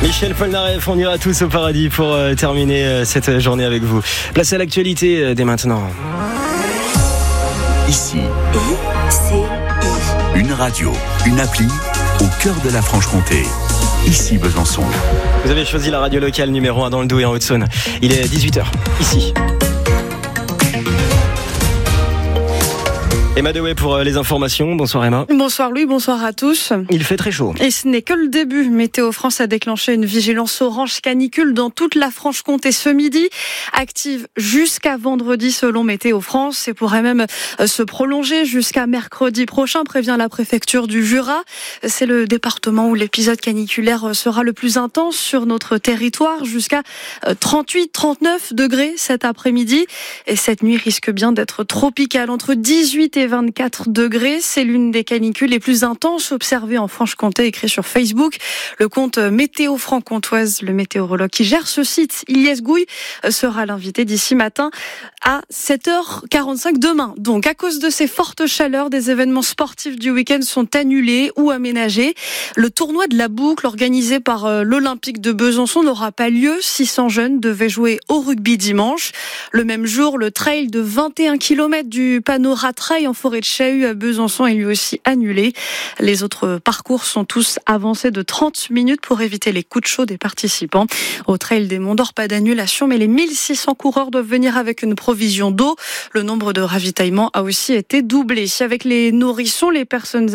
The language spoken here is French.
Michel Polnareff, on ira tous au paradis pour terminer cette journée avec vous. Place à l'actualité dès maintenant. Ici, une radio, une appli au cœur de la Franche-Comté. Ici Besançon. Vous avez choisi la radio locale numéro 1 dans le Doubs et en Haute-Saône. Il est 18h, ici. Emma Dewey pour les informations. Bonsoir Emma. Bonsoir Louis, bonsoir à tous. Il fait très chaud. Et ce n'est que le début. Météo France a déclenché une vigilance orange canicule dans toute la Franche-Comté ce midi. Active jusqu'à vendredi selon Météo France et pourrait même se prolonger jusqu'à mercredi prochain, prévient la préfecture du Jura. C'est le département où l'épisode caniculaire sera le plus intense sur notre territoire, jusqu'à 38-39 degrés cet après-midi. Et cette nuit risque bien d'être tropicale, entre 18 et 24 degrés. C'est l'une des canicules les plus intenses observées en Franche-Comté, écrit sur Facebook. Le compte Météo Franc-Comtoise, le météorologue qui gère ce site, Ilyes Gouy, sera l'invité d'ici matin à 7h45 demain. Donc, à cause de ces fortes chaleurs, des événements sportifs du week-end sont annulés ou aménagés. Le tournoi de la boucle, organisé par l'Olympique de Besançon, n'aura pas lieu. 600 jeunes devaient jouer au rugby dimanche. Le même jour, le trail de 21 km du Panora Trail en forêt de Chahut à Besançon est lui aussi annulé. Les autres parcours sont tous avancés de 30 minutes pour éviter les coups de chaud des participants. Au trail des Monts d'Or, pas d'annulation, mais les 1600 coureurs doivent venir avec une provision d'eau. Le nombre de ravitaillements a aussi été doublé. Avec les nourrissons, les personnes